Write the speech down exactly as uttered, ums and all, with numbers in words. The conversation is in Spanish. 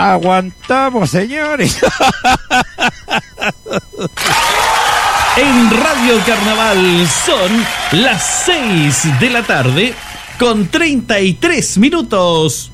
Aguantamos, señores. En Radio Carnaval son las seis de la tarde con treinta y tres minutos.